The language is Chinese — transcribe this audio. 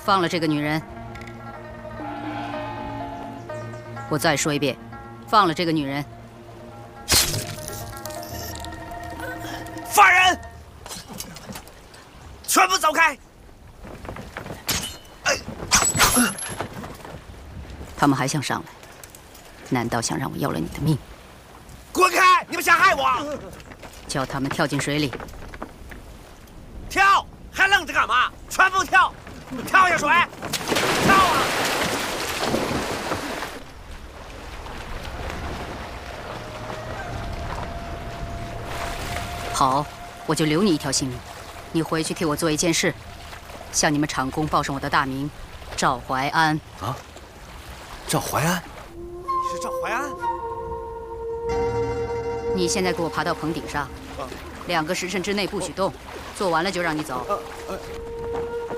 放了这个女人。我再说一遍，放了这个女人。 犯人，全部走开！ 他们还想上来，难道想让我要了你的命？ 滚开！你们想害我！ 叫他们跳进水里。 跳！还愣着干嘛？全部跳！跳下水！跳啊！ 好，我就留你一条性命。你回去替我做一件事，向你们厂工报上我的大名，赵怀安。 啊，赵怀安？ 你是赵怀安？ 你现在给我爬到棚顶上，2个时辰之内不许动，做完了就让你走。